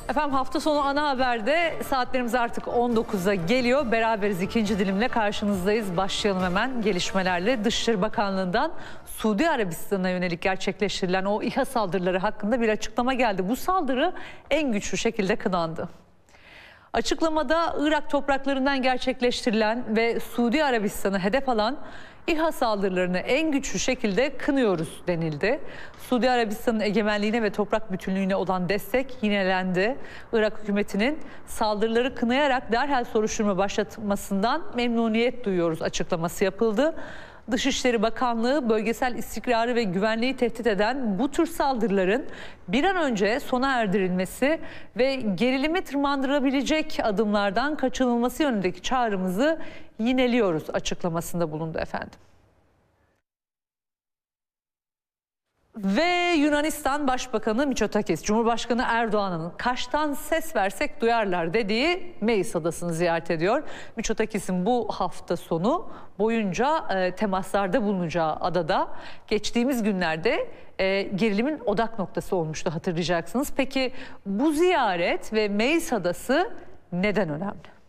Efendim hafta sonu ana haberde saatlerimiz artık 19'a geliyor. Beraberiz, ikinci dilimle karşınızdayız. Başlayalım hemen gelişmelerle. Dışişleri Bakanlığı'ndan Suudi Arabistan'a yönelik gerçekleştirilen o İHA saldırıları hakkında bir açıklama geldi. Bu saldırı en güçlü şekilde kınandı. Açıklamada Irak topraklarından gerçekleştirilen ve Suudi Arabistan'ı hedef alan İHA saldırılarını en güçlü şekilde kınıyoruz denildi. Suudi Arabistan'ın egemenliğine ve toprak bütünlüğüne olan destek yinelendi. Irak hükümetinin saldırıları kınayarak derhal soruşturma başlatmasından memnuniyet duyuyoruz açıklaması yapıldı. Dışişleri Bakanlığı bölgesel istikrarı ve güvenliği tehdit eden bu tür saldırıların bir an önce sona erdirilmesi ve gerilimi tırmandırabilecek adımlardan kaçınılması yönündeki çağrımızı yineliyoruz açıklamasında bulundu efendim. Ve Yunanistan Başbakanı Mitsotakis, Cumhurbaşkanı Erdoğan'ın Kaş'tan ses versek duyarlar dediği Meis Adası'nı ziyaret ediyor. Mitsotakis'in bu hafta sonu boyunca temaslarda bulunacağı adada geçtiğimiz günlerde gerilimin odak noktası olmuştu, hatırlayacaksınız. Peki bu ziyaret ve Meis Adası neden önemli?